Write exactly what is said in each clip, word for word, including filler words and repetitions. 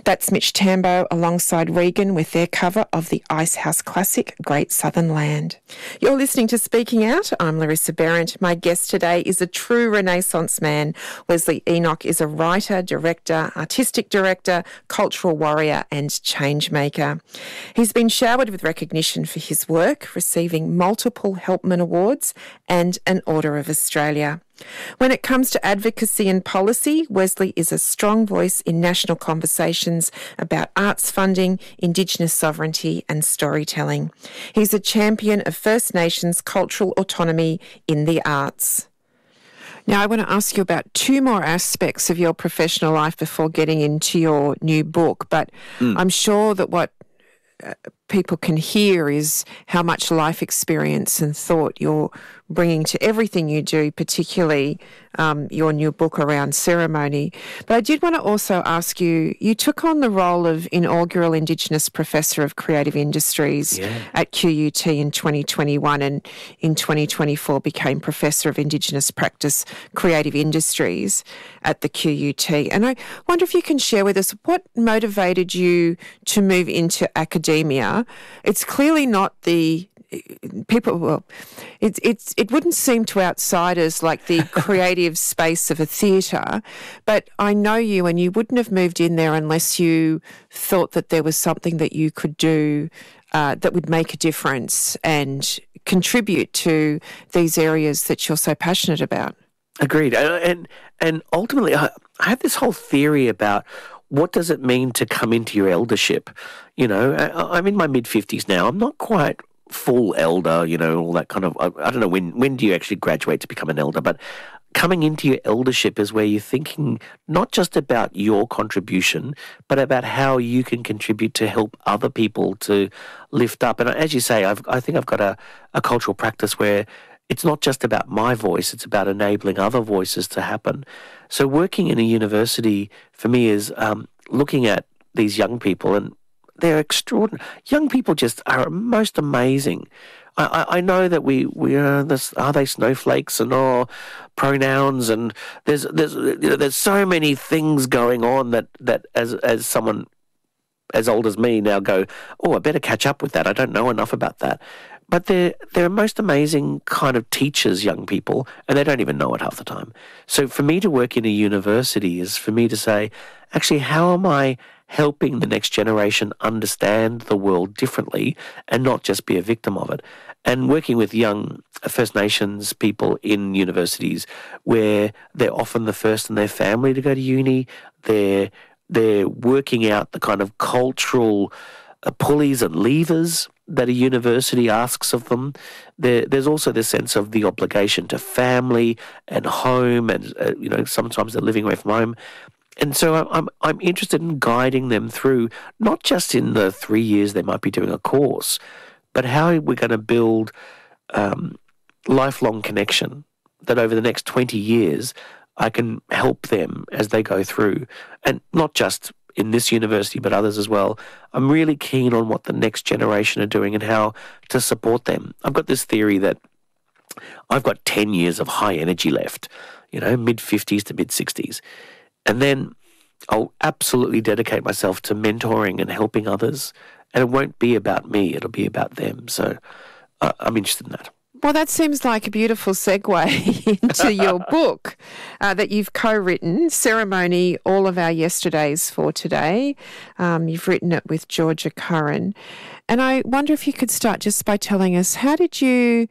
That's Mitch Tambo alongside Regan with their cover of the Icehouse classic, Great Southern Land. You're listening to Speaking Out. I'm Larissa Behrendt. My guest today is a true Renaissance man. Wesley Enoch is a writer, director, artistic director, cultural warrior and change maker. He's been showered with recognition for his work, receiving multiple Helpman Awards and an Order of Australia. When it comes to advocacy and policy, Wesley is a strong voice in national conversations about arts funding, Indigenous sovereignty and storytelling. He's a champion of First Nations cultural autonomy in the arts. Now, I want to ask you about two more aspects of your professional life before getting into your new book, but mm. I'm sure that what uh, people can hear is how much life experience and thought you're bringing to everything you do, particularly um, your new book around ceremony. But I did want to also ask you, you took on the role of inaugural Indigenous Professor of Creative Industries yeah. at Q U T in twenty twenty-one, and in twenty twenty-four became Professor of Indigenous Practice Creative Industries at the Q U T. And I wonder if you can share with us what motivated you to move into academia. It's clearly not the people, well, it's it's it wouldn't seem to outsiders like the creative space of a theatre, but I know you, and you wouldn't have moved in there unless you thought that there was something that you could do uh, that would make a difference and contribute to these areas that you're so passionate about. Agreed, and and ultimately, I, I have this whole theory about what does it mean to come into your eldership. You know, I, I'm in my mid fifties now. I'm not quite full elder, you know, all that kind of, I, I don't know, when when do you actually graduate to become an elder, but coming into your eldership is where you're thinking not just about your contribution, but about how you can contribute to help other people to lift up. And as you say, I've, I think I've got a, a cultural practice where it's not just about my voice, it's about enabling other voices to happen. So working in a university for me is um, looking at these young people, and they're extraordinary. Young people just are most amazing. I, I, I know that we we are this, are they snowflakes and oh pronouns, and there's there's you know, there's so many things going on that that as as someone as old as me now go, oh, I better catch up with that. I don't know enough about that. But they're they're most amazing kind of teachers, young people, and they don't even know it half the time. So for me to work in a university is for me to say, actually, how am I helping the next generation understand the world differently and not just be a victim of it? And working with young First Nations people in universities where they're often the first in their family to go to uni, they're, they're working out the kind of cultural uh, pulleys and levers that a university asks of them. There, there's also this sense of the obligation to family and home, and uh, you know, sometimes they're living away from home. And so I'm I'm interested in guiding them through, not just in the three years they might be doing a course, but how we're going to build um, lifelong connection, that over the next twenty years I can help them as they go through, and not just in this university but others as well. I'm really keen on what the next generation are doing and how to support them. I've got this theory that I've got ten years of high energy left, you know, mid fifties to mid sixties. And then I'll absolutely dedicate myself to mentoring and helping others. And it won't be about me, it'll be about them. So uh, I'm interested in that. Well, that seems like a beautiful segue into your book uh, that you've co-written, Ceremony, All of Our Yesterdays for Today. Um, you've written it with Georgia Curran. And I wonder if you could start just by telling us, how did you,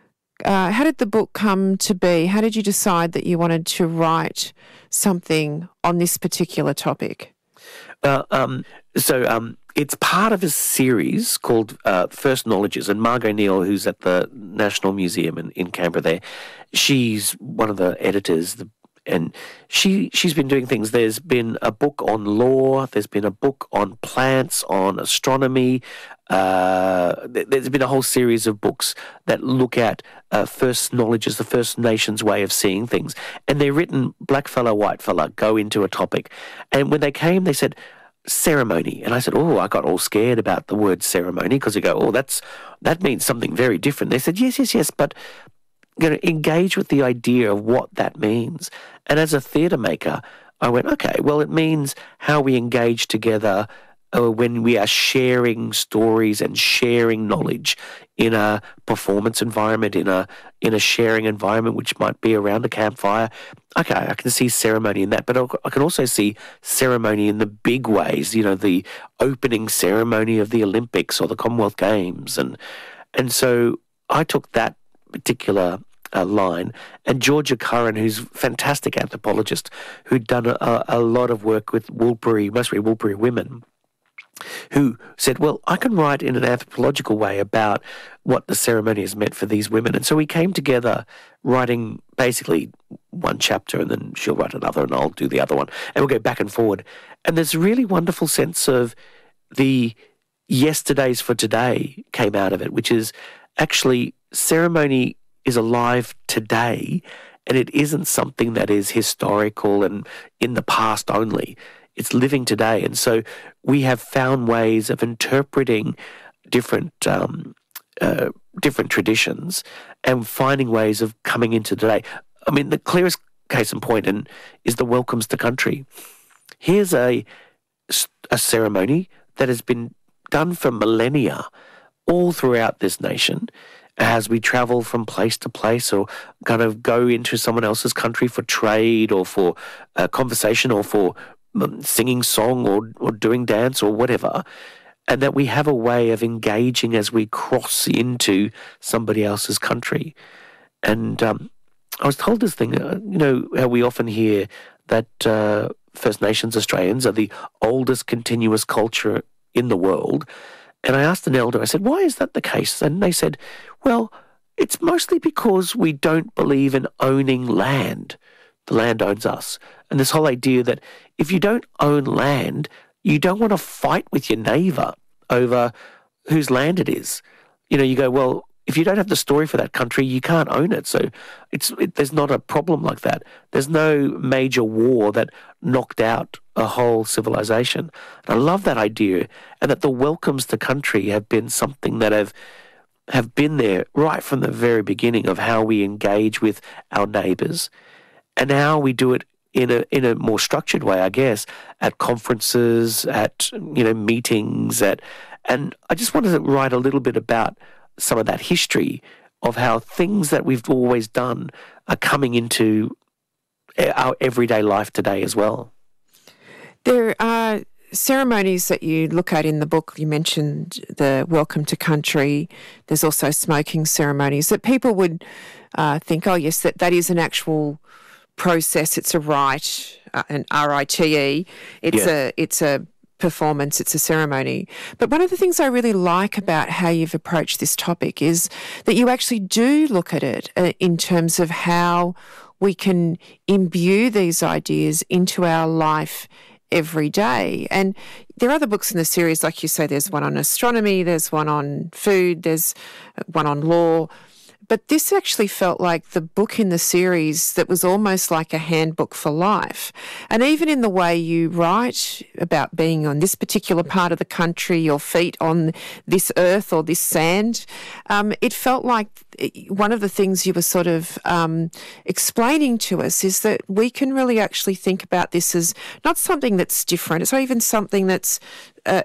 uh, how did the book come to be? How did you decide that you wanted to write something on this particular topic? Uh, um, so um, it's part of a series called uh, First Knowledges, and Margot Neal, who's at the National Museum in, in Canberra there, she's one of the editors, the, and she, she's been doing things. There's been a book on law, there's been a book on plants, on astronomy. Uh, there's been a whole series of books that look at uh, First Knowledges, the First Nations way of seeing things. And they're written, black fella, white fella, go into a topic. And when they came, they said, ceremony. And I said, oh, I got all scared about the word ceremony, because you go, oh, that's that means something very different. They said, yes, yes, yes, but you know, engage with the idea of what that means. And as a theatre maker, I went, okay, well, it means how we engage together uh, when we are sharing stories and sharing knowledge in a performance environment, in a in a sharing environment, which might be around a campfire. Okay, I can see ceremony in that, but I can also see ceremony in the big ways, you know, the opening ceremony of the Olympics or the Commonwealth Games. And and so I took that particular uh, line, and Georgia Curran, who's a fantastic anthropologist, who'd done a, a lot of work with Woolbury, mostly Woolbury women, who said, well, I can write in an anthropological way about what the ceremony has meant for these women. And so we came together writing basically one chapter, and then she'll write another and I'll do the other one. And we'll go back and forward. And there's a really wonderful sense of the yesterdays for today came out of it, which is actually ceremony is alive today, and it isn't something that is historical and in the past only. It's living today. And so we have found ways of interpreting different um, uh, different traditions and finding ways of coming into today. I mean, the clearest case in point and is the welcomes to country. Here's a, a ceremony that has been done for millennia all throughout this nation as we travel from place to place or kind of go into someone else's country for trade or for uh, conversation or for singing song or, or doing dance or whatever, and that we have a way of engaging as we cross into somebody else's country. And um, I was told this thing, uh, you know, how we often hear that uh, First Nations Australians are the oldest continuous culture in the world. And I asked an elder, I said, why is that the case? And they said, well, it's mostly because we don't believe in owning land. The land owns us. And this whole idea that if you don't own land, you don't want to fight with your neighbour over whose land it is. You know, you go, well, if you don't have the story for that country, you can't own it. So it's it, there's not a problem like that. There's no major war that knocked out a whole civilization. And I love that idea, and that the welcomes to country have been something that have have been there right from the very beginning of how we engage with our neighbours, and how we do it in a in a more structured way, I guess, at conferences, at you know meetings, at and I just wanted to write a little bit about some of that history of how things that we've always done are coming into our everyday life today as well. There are ceremonies that you look at in the book. You mentioned the welcome to country. There's also smoking ceremonies that people would uh, think, oh yes, that, that is an actual process. It's a rite, uh, an R I T E. It's yeah. a it's a performance, it's a ceremony. But one of the things I really like about how you've approached this topic is that you actually do look at it uh, in terms of how we can imbue these ideas into our life every day. And there are other books in the series, like you say, there's one on astronomy, there's one on food, there's one on law. But this actually felt like the book in the series that was almost like a handbook for life. And even in the way you write about being on this particular part of the country, your feet on this earth or this sand, um, it felt like one of the things you were sort of um, explaining to us is that we can really actually think about this as not something that's different. It's not even something that's Uh,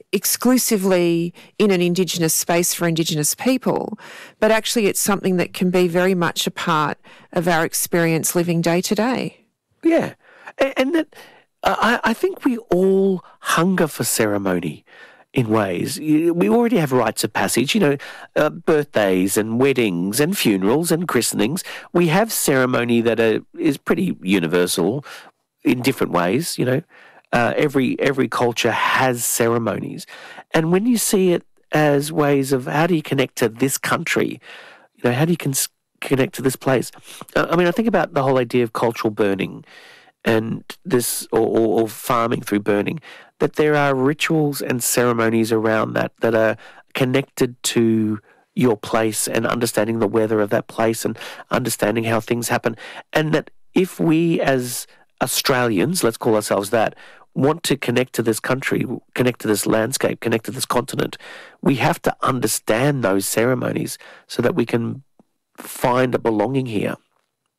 exclusively in an Indigenous space for Indigenous people, but actually it's something that can be very much a part of our experience living day to day. Yeah, and that uh, I, I think we all hunger for ceremony in ways. We already have rites of passage, you know, uh, birthdays and weddings and funerals and christenings. We have ceremony that are, is pretty universal in different ways, you know. Uh, every every culture has ceremonies, and when you see it as ways of how do you connect to this country, you know, how do you con- connect to this place? Uh, I mean, I think about the whole idea of cultural burning, and this or, or, or farming through burning. That there are rituals and ceremonies around that that are connected to your place and understanding the weather of that place and understanding how things happen, and that if we as Australians, let's call ourselves that, want to connect to this country, connect to this landscape, connect to this continent, we have to understand those ceremonies so that we can find a belonging here.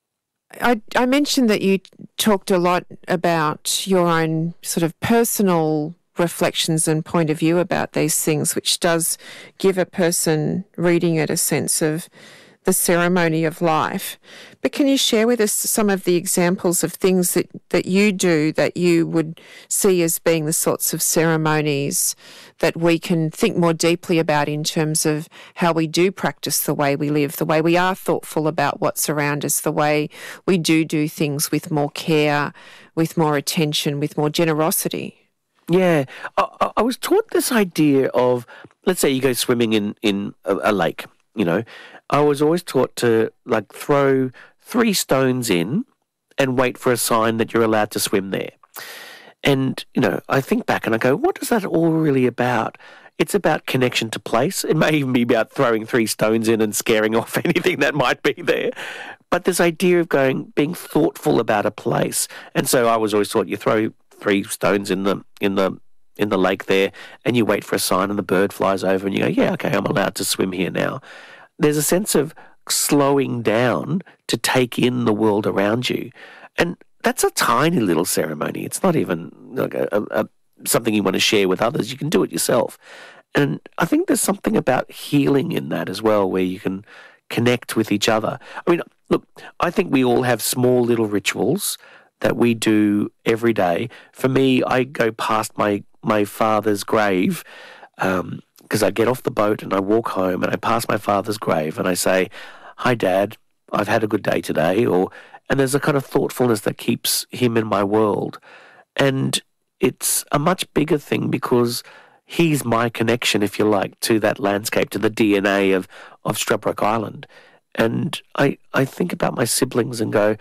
I, I mentioned that you talked a lot about your own sort of personal reflections and point of view about these things, which does give a person reading it a sense of the ceremony of life. But can you share with us some of the examples of things that, that you do that you would see as being the sorts of ceremonies that we can think more deeply about in terms of how we do practice the way we live, the way we are thoughtful about what's around us, the way we do do things with more care, with more attention, with more generosity? Yeah, I, I was taught this idea of, let's say you go swimming in, in a, a lake, you know, I was always taught to like throw three stones in and wait for a sign that you're allowed to swim there. And, you know, I think back and I go, what is that all really about? It's about connection to place. It may even be about throwing three stones in and scaring off anything that might be there. But this idea of going, being thoughtful about a place. And so I was always taught you throw three stones in the in the in the lake there, and you wait for a sign, and the bird flies over, and you go, yeah, okay, I'm allowed to swim here now. There's a sense of slowing down to take in the world around you, and that's a tiny little ceremony. It's not even like a, a, a something you want to share with others. You can do it yourself, and I think there's something about healing in that as well, where you can connect with each other. I mean, look, I think we all have small little rituals that we do every day. For me, I go past my, my father's grave um, because I get off the boat and I walk home and I pass my father's grave and I say, hi, Dad, I've had a good day today. Or and there's a kind of thoughtfulness that keeps him in my world. And it's a much bigger thing because he's my connection, if you like, to that landscape, to the D N A of, of Stradbroke Island. And I, I think about my siblings and go,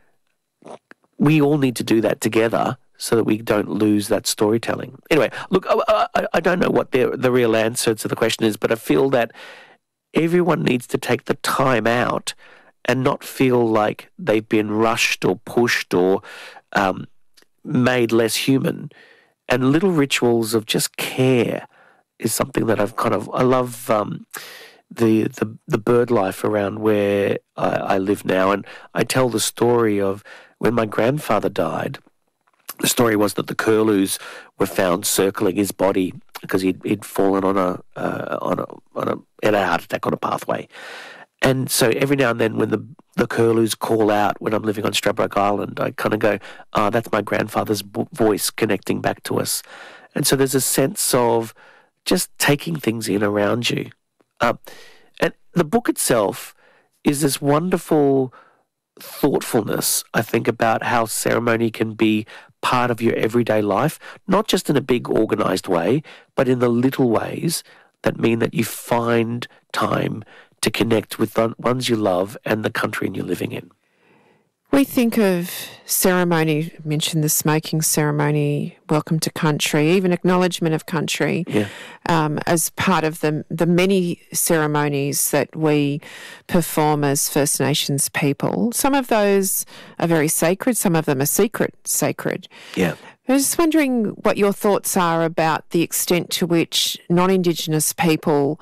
we all need to do that together so that we don't lose that storytelling. Anyway, look, I, I, I don't know what the, the real answer to the question is, but I feel that everyone needs to take the time out and not feel like they've been rushed or pushed or um, made less human. And little rituals of just care is something that I've kind of, I love um, the, the the bird life around where I, I live now. And I tell the story of when my grandfather died. The story was that the curlews were found circling his body because he'd, he'd fallen on a, uh, on a, on a, had a heart attack on a pathway. And so every now and then when the, the curlews call out when I'm living on Stradbroke Island, I kind of go, oh, that's my grandfather's b- voice connecting back to us. And so there's a sense of just taking things in around you. Um, and the book itself is this wonderful thoughtfulness, I think, about how ceremony can be part of your everyday life, not just in a big organised way, but in the little ways that mean that you find time to connect with the ones you love and the country you're living in. We think of ceremony, mentioned the smoking ceremony, welcome to country, even acknowledgement of country, yeah. um, as part of the, the many ceremonies that we perform as First Nations people. Some of those are very sacred, some of them are secret sacred. Yeah. I was just wondering what your thoughts are about the extent to which non-Indigenous people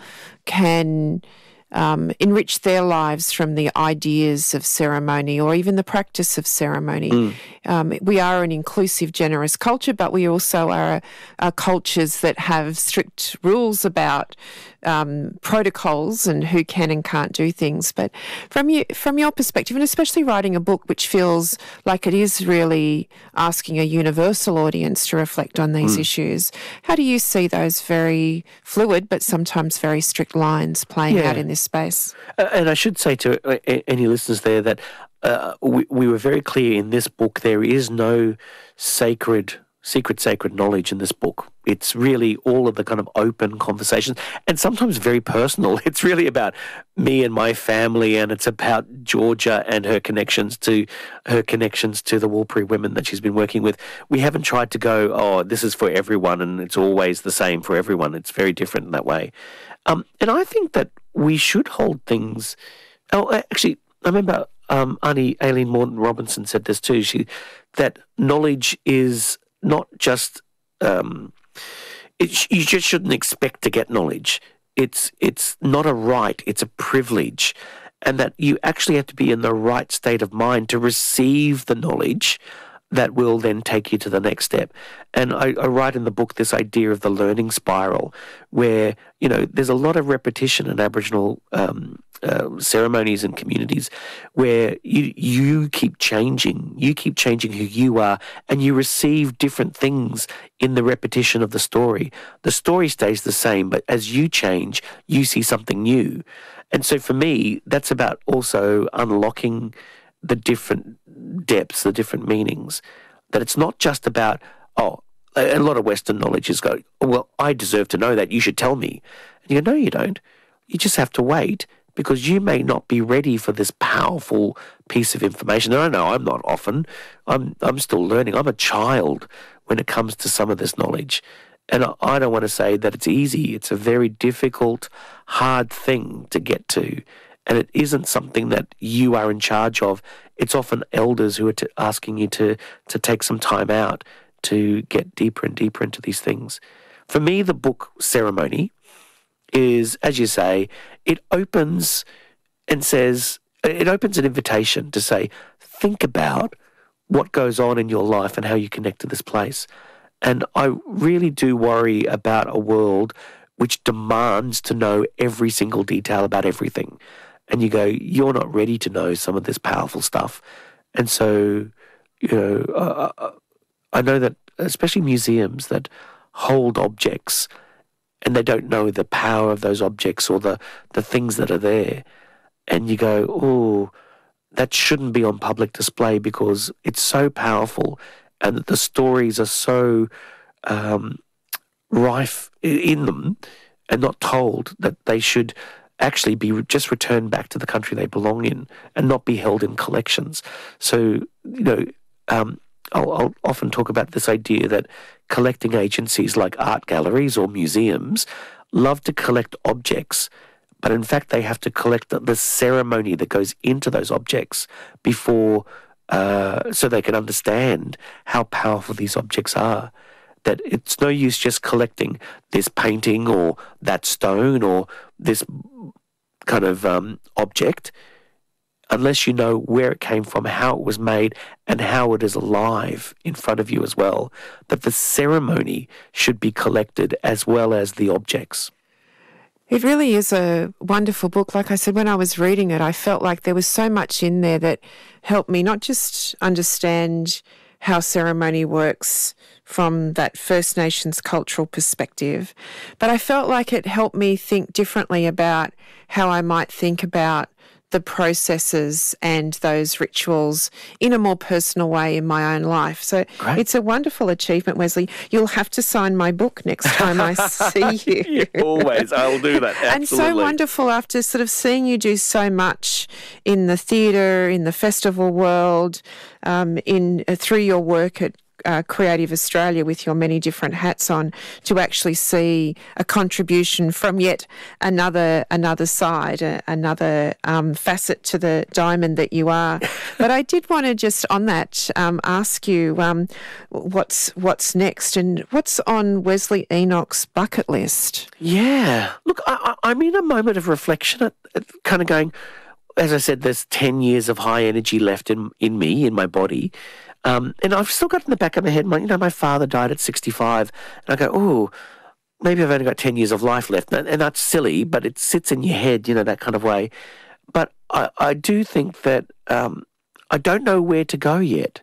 can Um, enrich their lives from the ideas of ceremony or even the practice of ceremony. Mm. Um, we are an inclusive, generous culture, but we also are, are cultures that have strict rules about um, protocols and who can and can't do things. But from you, from your perspective, and especially writing a book which feels like it is really asking a universal audience to reflect on these mm. issues, how do you see those very fluid but sometimes very strict lines playing yeah. out in this space? Uh, and I should say to uh, any listeners there that uh, we, we were very clear in this book, there is no sacred, secret, sacred knowledge in this book. It's really all of the kind of open conversations and sometimes very personal. It's really about me and my family, and it's about Georgia and her connections to her connections to the Warlpiri women that she's been working with. We haven't tried to go, oh, this is for everyone and it's always the same for everyone. It's very different in that way. Um, and I think that we should hold things. Oh, actually, I remember um, Auntie Aileen Morton Robinson said this too. She that knowledge is not just um, it, you just shouldn't expect to get knowledge. It's it's not a right; it's a privilege. and that you actually have to be in the right state of mind to receive the knowledge that will then take you to the next step. And I, I write in the book this idea of the learning spiral, where, you know, there's a lot of repetition in Aboriginal um, uh, ceremonies and communities where you you keep changing, you keep changing who you are, and you receive different things in the repetition of the story. The story stays the same, but as you change, you see something new. And so for me, that's about also unlocking the different depths, the different meanings, that it's not just about, oh, a lot of Western knowledge is go, well, I deserve to know that, you should tell me. And you go, no, you don't. You just have to wait, because you may not be ready for this powerful piece of information. And I know I'm not often. I'm, I'm still learning. I'm a child when it comes to some of this knowledge. And I, I don't want to say that it's easy. It's a very difficult, hard thing to get to. And it isn't something that you are in charge of. It's often elders who are t- asking you to to take some time out to get deeper and deeper into these things. For me, the book Ceremony is, as you say, it opens and says, it opens an invitation to say, think about what goes on in your life and how you connect to this place. And I really do worry about a world which demands to know every single detail about everything. And you go, you're not ready to know some of this powerful stuff. And so, you know, uh, I know that especially museums that hold objects and they don't know the power of those objects or the, the things that are there. And you go, oh, that shouldn't be on public display because it's so powerful and the stories are so um, rife in them and not told that they should actually be just returned back to the country they belong in and not be held in collections. So, you know, um, I'll, I'll often talk about this idea that collecting agencies like art galleries or museums love to collect objects, but in fact they have to collect the, the ceremony that goes into those objects before, uh, so they can understand how powerful these objects are. That it's no use just collecting this painting or that stone or this kind of um, object unless you know where it came from, how it was made, and how it is alive in front of you as well. That the ceremony should be collected as well as the objects. It really is a wonderful book. Like I said, when I was reading it, I felt like there was so much in there that helped me not just understand how ceremony works from that First Nations cultural perspective, but I felt like it helped me think differently about how I might think about the processes and those rituals in a more personal way in my own life. So Great. It's a wonderful achievement, Wesley. You'll have to sign my book next time I see you. Always, I'll do that, absolutely. And so wonderful after sort of seeing you do so much in the theatre, in the festival world, um, in uh, through your work at Uh, Creative Australia with your many different hats on, to actually see a contribution from yet another another side, uh, another um, facet to the diamond that you are. But I did want to just on that um, ask you um, what's what's next and what's on Wesley Enoch's bucket list? Yeah, look, I, I, I'm in a moment of reflection, at, at kind of going, as I said, there's ten years of high energy left in in me, in my body. Um, and I've still got in the back of my head, my, you know, my father died at sixty-five. And I go, oh, maybe I've only got ten years of life left. And, and that's silly, but it sits in your head, you know, that kind of way. But I, I do think that um, I don't know where to go yet.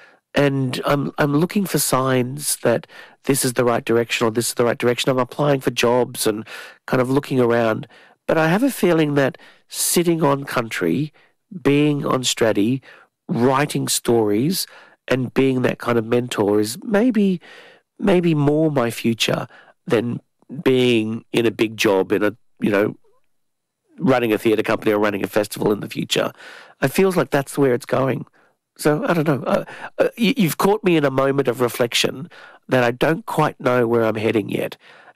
And I'm, I'm looking for signs that this is the right direction or this is the right direction. I'm applying for jobs and kind of looking around. But I have a feeling that sitting on country, being on Straddie, writing stories, and being that kind of mentor is maybe maybe more my future than being in a big job in a, you know, running a theatre company or running a festival in the future. It feels like that's where it's going. So I don't know. Uh, uh, you, you've caught me in a moment of reflection that I don't quite know where I'm heading yet.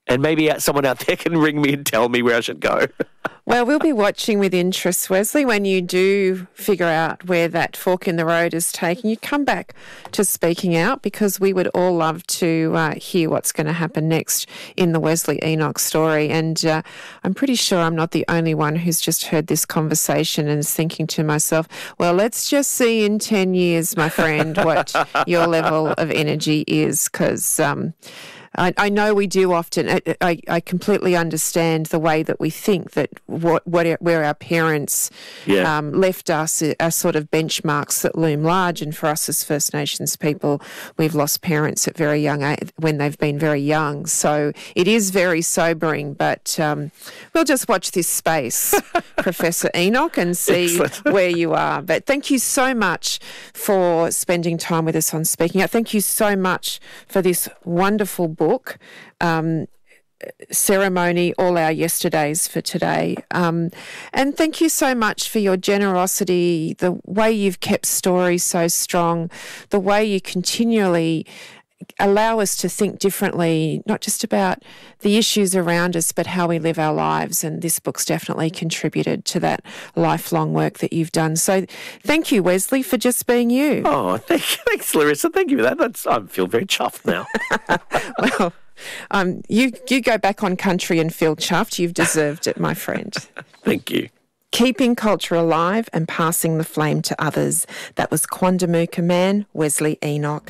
And maybe someone out there can ring me and tell me where I should go. Well, we'll be watching with interest, Wesley, when you do figure out where that fork in the road is taking you. Come back to Speaking Out, because we would all love to uh, hear what's going to happen next in the Wesley Enoch story. And uh, I'm pretty sure I'm not the only one who's just heard this conversation and is thinking to myself, well, let's just see in ten years, my friend, what your level of energy is, because... Um, I, I know we do often. I, I, I completely understand the way that we think that what, what our, where our parents yeah. um, left us are sort of benchmarks that loom large. And for us as First Nations people, we've lost parents at very young age, when they've been very young. So it is very sobering. But um, we'll just watch this space, Professor Enoch, and see Excellent. Where you are. But thank you so much for spending time with us on Speaking Out. Thank you so much for this wonderful book. Book, um, ceremony, all our yesterdays for today. Um, and thank you so much for your generosity, the way you've kept stories so strong, the way you continually allow us to think differently, not just about the issues around us, but how we live our lives. And this book's definitely contributed to that lifelong work that you've done. So thank you, Wesley, for just being you. Oh, thank, thanks, Larissa. Thank you for that. That's, I feel very chuffed now. Well, um, you, you go back on country and feel chuffed. You've deserved it, my friend. Thank you. Keeping culture alive and passing the flame to others. That was Quandamooka man, Wesley Enoch.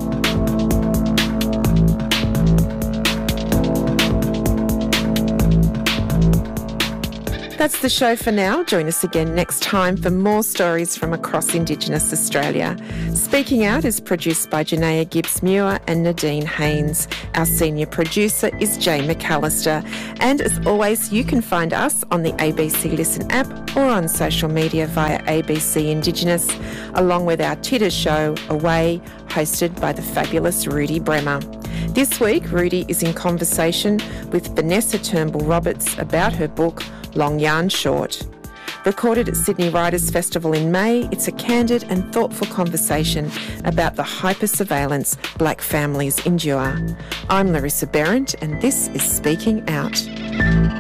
That's the show for now. Join us again next time for more stories from across Indigenous Australia. Speaking Out is produced by Janaea Gibbs-Muir and Nadine Haynes. Our senior producer is Jay McAllister. And as always, you can find us on the A B C Listen app or on social media via A B C Indigenous, along with our Titter show, Away, hosted by the fabulous Rudy Bremer. This week, Rudy is in conversation with Vanessa Turnbull-Roberts about her book, Long Yarn Short. Recorded at Sydney Writers' Festival in May, it's a candid and thoughtful conversation about the hyper-surveillance black families endure. I'm Larissa Behrendt, and this is Speaking Out.